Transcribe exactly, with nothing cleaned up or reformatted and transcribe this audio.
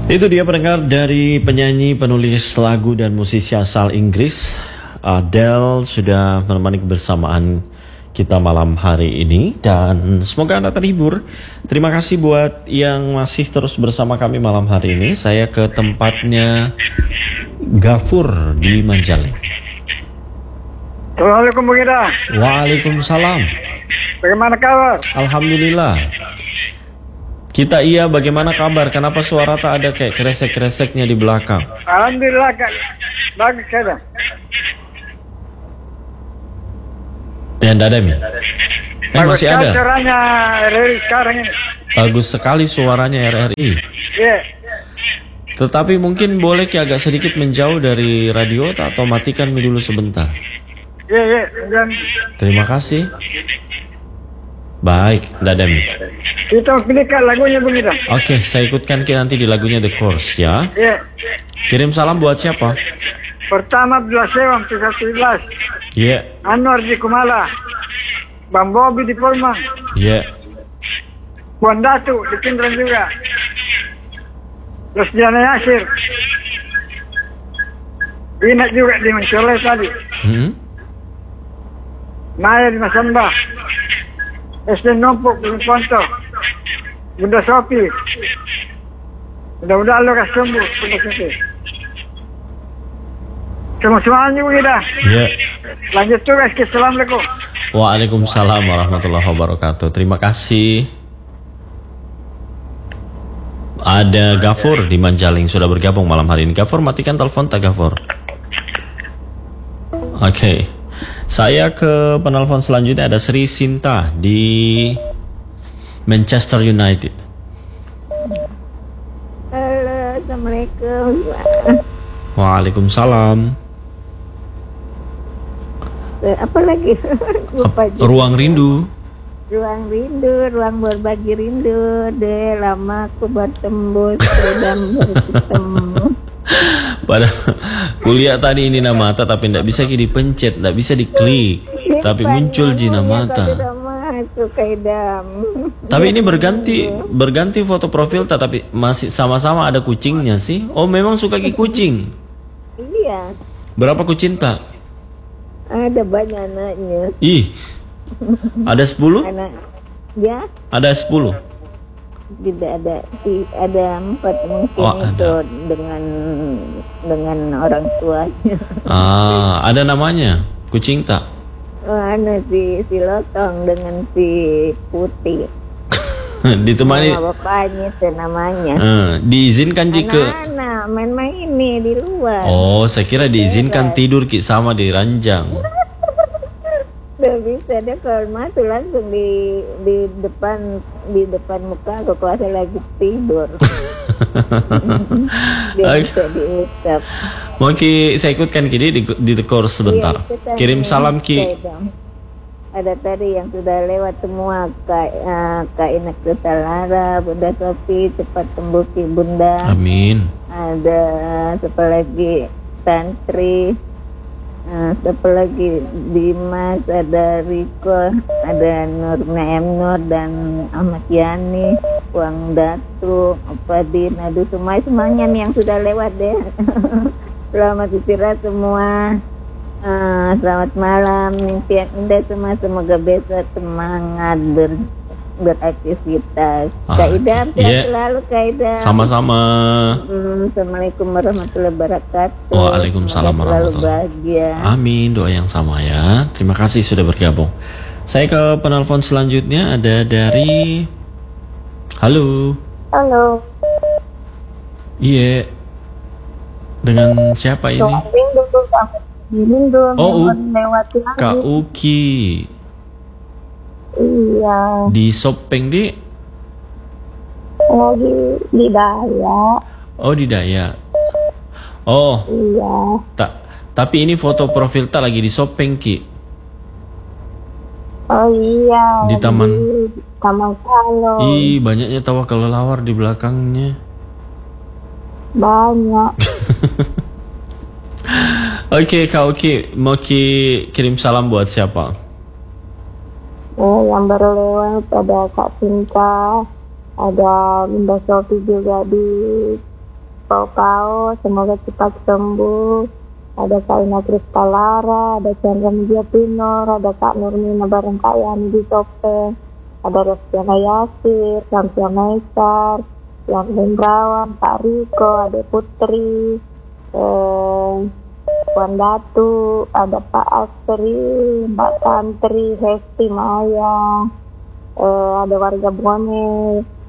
Itu dia pendengar dari penyanyi, penulis lagu dan musisi asal Inggris Adele sudah menemani kebersamaan kita malam hari ini dan semoga Anda terhibur. Terima kasih buat yang masih terus bersama kami malam hari ini. Saya ke tempatnya Gafur di Manjaling. Assalamualaikum Bung Ida. Waalaikumsalam. Bagaimana kabar? Alhamdulillah. Kita iya, bagaimana kabar? Kenapa suara tak ada kayak kresek-kreseknya di belakang? Alhamdulillah kan. Bagus saja. Ya, enggak ada Mi. Eh, Bagus masih ada. suaranya R R I sekarang ini. Bagus sekali suaranya R R I. Iya. Tetapi mungkin boleh ki agak sedikit menjauh dari radio atau matikan Mi dulu sebentar. Iya, iya. Dan Terima kasih. Baik, enggak ada Mi. kita pilihkan lagunya Bung Ida. Oke, saya ikutkan ki nanti di lagunya The Course ya. Iya. Kirim salam buat siapa? Pertama Abdullah Sewam tiga belas. Iya, Anwar di Kumala. Bang Bobi di Polman. iya. Puan Datu di Kindran juga. Terus Diana Yasir. Inat juga di Mencoleh tadi. Hmm? Maya di Masamba. S D Nompok di Ponto. Bunda Sopi. Mudah-mudahan lo kasih sembuh. Bunda Sopi. Semua-semuanya Bung Ida. Iya. Lanjut tugas. Assalamualaikum. Waalaikumsalam warahmatullahi wabarakatuh. Terima kasih. Ada Gafur di Manjaling sudah bergabung malam hari ini. Gafur, matikan telepon tak Gafur? Oke. Saya ke penelpon selanjutnya, ada Sri Sinta di Manchester United. Halo, Assalamualaikum. Waalaikumsalam. Eh, Apa lagi? Lupa juga. Ruang rindu. Ruang rindu, ruang berbagi rindu. De lama aku bertemu, sedang bertemu. Pada kuliah tadi ini nama mata tapi tidak bisa dipencet, tidak bisa diklik, tapi muncul Jina mata. Tapi ini berganti berganti foto profil tak, tapi masih sama-sama ada kucingnya sih. Oh, memang suka ki kucing. Iya, Berapa kucing tak? ada banyak anaknya. Ih. Ada sepuluh? Anak, ya, Ada sepuluh. tidak ada, ti- ada empat mungkin Oh, itu ada. dengan dengan orang tuanya. Ah, ada namanya. Kucing tak? Oh, ada si si Lotong dengan si Putih. Ditemani Nama bapaknya itu namanya. eh, diizinkan jika Anak-anak main-main ini di luar. Oh, saya kira diizinkan tidur ki sama di ranjang. Udah bisa deh kalau masuk langsung di di depan di depan muka aku kuasa lagi tidur. Dia Oke. bisa diusap. Mau ki saya ikutkan ki di di The Course sebentar. Iya, ikutan. Kirim salam ki. Saya dong. Ada tadi yang sudah lewat semua, Kak, uh, Kak Inek Lara, Bunda Sofi, cepat sembuh Ki Bunda. Amin. Ada siapa lagi, Tantri, uh, siapa lagi, Dimas, ada Riko, ada Nur Naem Nur dan Ahmad Yani, Wang Datu, Padin, aduh semua semuanya nih yang sudah lewat deh. Selamat istirahat semua. Uh, selamat malam, mimpi yang indah semua, semoga besok semangat ber, beraktivitas. Ah, Kak Idam, sehat iya. selalu Kak Idam. Sama-sama. Hmm, Assalamualaikum warahmatullahi wabarakatuh. Waalaikumsalam Semoga selalu warahmatullahi bahagia. Amin, doa yang sama ya. Terima kasih sudah bergabung. Saya ke penelpon selanjutnya, ada dari Halo. Halo. Iya. Dengan siapa ini? Rindu Rindu Oh, U- lewat lagi. Kak Uki Iya, di Sopeng di lagi di Daya. Oh, di Dayak. Oh, Iya. tak. Tapi ini foto profil tak lagi di Sopeng ki. Oh iya. Di taman. Taman Kalo. Ih, banyaknya tawa kelelawar di belakangnya. Banyak. Oke, Kak Uki, mau ki kirim salam buat siapa? Eh, yang baru lewat ada Kak Cinta, ada Bunda Sofi juga di Pau-Pau, semoga cepat sembuh. Ada Kak Ina Kristalara, ada Chandra Media Pinor, ada Kak Nurmina bareng Kak Yani di Topeng, ada Restiana Yasir, Samsia Maisar, Yang Hendrawan, Pak Riko, ada Putri, eh, Wan Datu, ada Pak Astri, Mbak Tantri, Hesti Maya, eh, ada warga Bone,